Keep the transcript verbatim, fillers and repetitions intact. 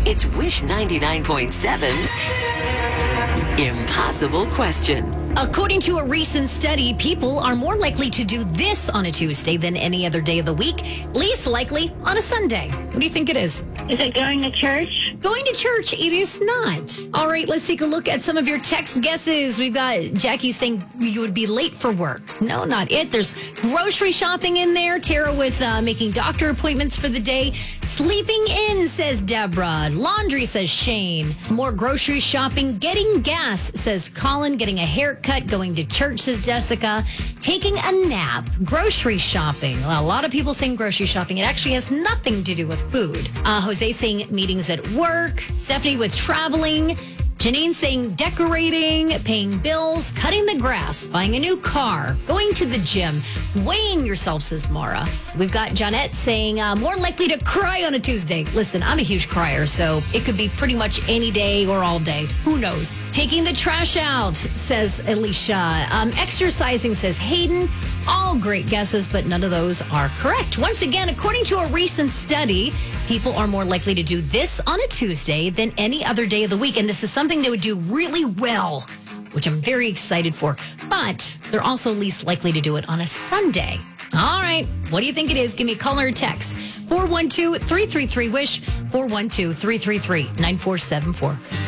It's Wish ninety-nine point seven's Impossible Question. According to a recent study, people are more likely to do this on a Tuesday than any other day of the week, least likely on a Sunday. What do you think it is? Is it going to church? Going to church, it is not. All right, let's take a look at some of your text guesses. We've got Jackie saying you would be late for work. No, not it. There's grocery shopping in there. Tara with uh, making doctor appointments for the day. Sleeping in, says Deborah. Laundry, says Shane. More grocery shopping. Getting gas, says Colin. Getting a haircut. Going to church, says Jessica. Taking a nap. Grocery shopping. A lot of people saying grocery shopping. It actually has nothing to do with food. Uh, Jose saying meetings at work. Stephanie with traveling. Janine saying decorating, paying bills, cutting the grass, buying a new car, going to the gym, weighing yourself, says Mara. We've got Jonette saying uh, more likely to cry on a Tuesday. Listen, I'm a huge crier, so it could be pretty much any day or all day. Who knows? Taking the trash out, says Alicia. Um, exercising, says Hayden. All great guesses, but none of those are correct. Once again, according to a recent study, people are more likely to do this on a Tuesday than any other day of the week. And this is something they would do really well, which I'm very excited for. But they're also least likely to do it on a Sunday. All right. What do you think it is? Give me a call or a text. four one two, three three three, WISH, four one two, three three three, nine four seven four.